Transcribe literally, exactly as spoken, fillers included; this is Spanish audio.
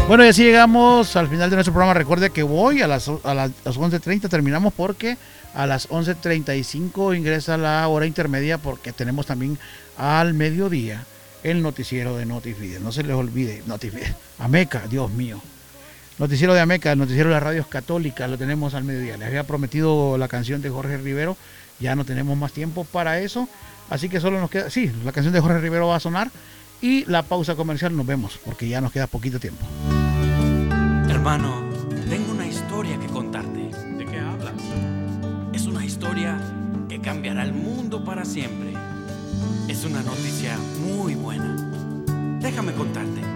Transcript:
Bueno, y así llegamos al final de nuestro programa. Recuerde que voy a las, a las, a las once treinta terminamos porque a las once treinta y cinco ingresa la hora intermedia porque tenemos también al mediodía el noticiero de Notifide. No se les olvide, Notifide. Ameca, Dios mío. Noticiero de Ameca, el noticiero de las radios católicas, lo tenemos al mediodía. Les había prometido la canción de Jorge Rivero, ya no tenemos más tiempo para eso. Así que solo nos queda, sí, la canción de Jorge Rivero va a sonar y la pausa comercial nos vemos porque ya nos queda poquito tiempo. Hermano, tengo una historia que contarte. ¿De qué hablas? Es una historia que cambiará el mundo para siempre. Es una noticia muy buena. Déjame contarte.